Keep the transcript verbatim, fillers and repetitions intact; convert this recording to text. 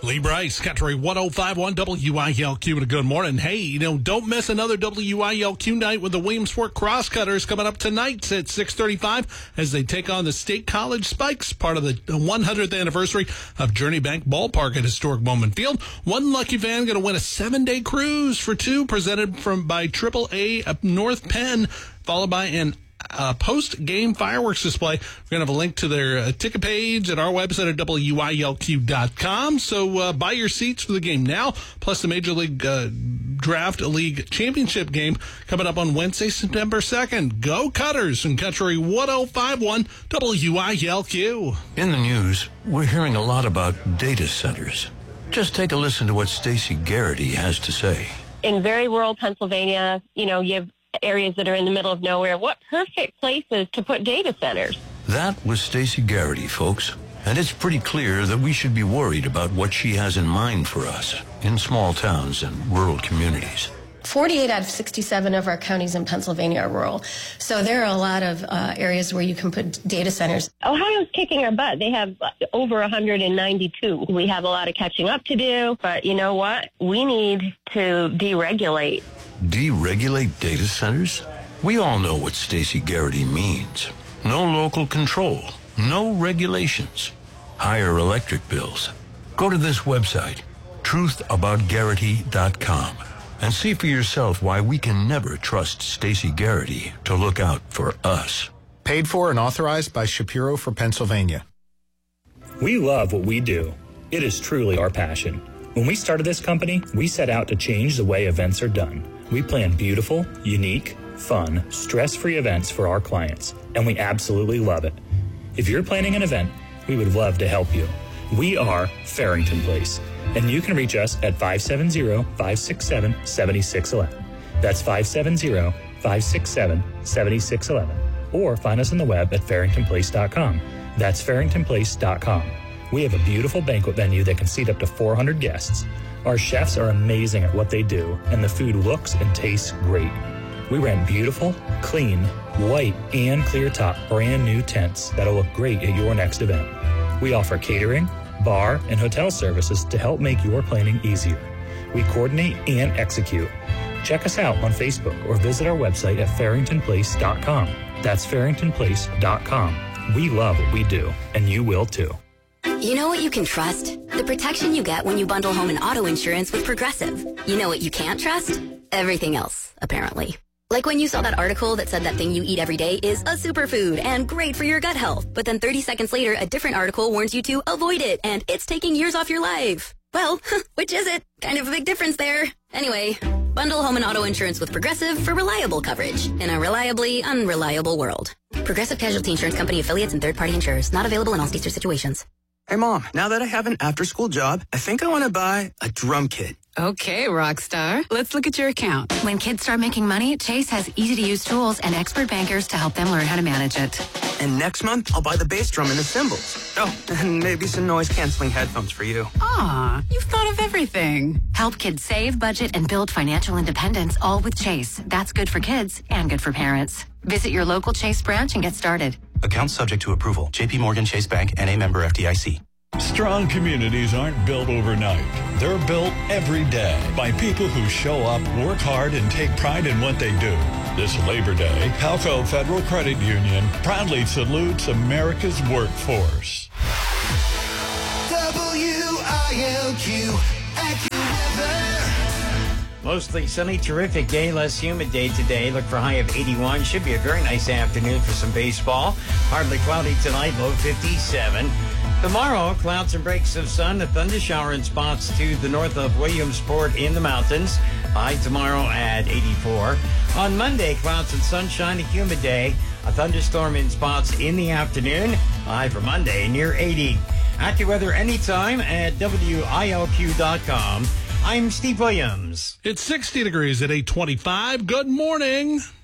Lee Bryce, Country one oh five point one W I L Q, and a good morning. Hey, you know, don't miss another W I L Q night with the Williamsport Crosscutters coming up tonight at six thirty-five as they take on the State College Spikes, part of the one hundredth anniversary of Journey Bank Ballpark at historic Bowman Field. One lucky fan going to win a seven-day cruise for two presented from by triple A North Penn, followed by an Uh, post-game fireworks display. We're going to have a link to their uh, ticket page at our website at W I L Q dot com. So uh, buy your seats for the game now, plus the Major League uh, Draft League Championship game coming up on Wednesday, September second. Go Cutters and Country one oh five point one W I L Q. In the news, we're hearing a lot about data centers. Just take a listen to what Stacey Garrity has to say. In very rural Pennsylvania, you know, you have areas that are in the middle of nowhere. What perfect places to put data centers. That was Stacey Garrity, folks. And it's pretty clear that we should be worried about what she has in mind for us in small towns and rural communities. forty-eight out of sixty-seven of our counties in Pennsylvania are rural. So there are a lot of uh, areas where you can put data centers. Ohio's kicking our butt. They have over one hundred ninety-two. We have a lot of catching up to do, but you know what? We need to deregulate. Deregulate data centers? We all know what Stacey Garrity means. No local control, no regulations, higher electric bills. Go to this website, truth about garrity dot com, and see for yourself why we can never trust Stacey Garrity to look out for us. Paid for and authorized by Shapiro for Pennsylvania. We love what we do. It is truly our passion. When we started this company, we set out to change the way events are done. We plan beautiful, unique, fun, stress-free events for our clients, and we absolutely love it. If you're planning an event, we would love to help you. We are Farrington Place, and you can reach us at five seven zero, five six seven, seven six one one. That's five seven zero, five six seven, seven six one one. Or find us on the web at farrington place dot com. That's farrington place dot com. We have a beautiful banquet venue that can seat up to four hundred guests. Our chefs are amazing at what they do, and the food looks and tastes great. We rent beautiful, clean, white, and clear-top brand new tents that'll look great at your next event. We offer catering, bar, and hotel services to help make your planning easier. We coordinate and execute. Check us out on Facebook or visit our website at farrington place dot com. That's farrington place dot com. We love what we do, and you will too. You know what you can trust? The protection you get when you bundle home and auto insurance with Progressive. You know what you can't trust? Everything else, apparently. Like when you saw that article that said that thing you eat every day is a superfood and great for your gut health, but then thirty seconds later, a different article warns you to avoid it and it's taking years off your life. Well, which is it? Kind of a big difference there. Anyway, bundle home and auto insurance with Progressive for reliable coverage in a reliably unreliable world. Progressive Casualty Insurance Company affiliates and third-party insurers. Not available in all states or situations. Hey, Mom, now that I have an after-school job, I think I want to buy a drum kit. Okay, Rockstar. Let's look at your account. When kids start making money, Chase has easy-to-use tools and expert bankers to help them learn how to manage it. And next month, I'll buy the bass drum and the cymbals. Oh, and maybe some noise-canceling headphones for you. Aw, you've thought of everything. Help kids save, budget, and build financial independence, all with Chase. That's good for kids and good for parents. Visit your local Chase branch and get started. Account subject to approval. J P Morgan Chase Bank, N A member F D I C. Strong communities aren't built overnight. They're built every day by people who show up, work hard, and take pride in what they do. This Labor Day, Palco Federal Credit Union proudly salutes America's workforce. W I L Q, AccuWeather. Mostly sunny, terrific day, less humid day today. Look for a high of eighty-one. Should be a very nice afternoon for some baseball. Hardly cloudy tonight, low fifty-seven. Tomorrow, clouds and breaks of sun, a thunder shower in spots to the north of Williamsport in the mountains. High tomorrow at eighty-four. On Monday, clouds and sunshine, a humid day. A thunderstorm in spots in the afternoon. High for Monday near eighty. AccuWeather anytime at W I L Q dot com. I'm Steve Williams. It's sixty degrees at eight twenty-five. Good morning.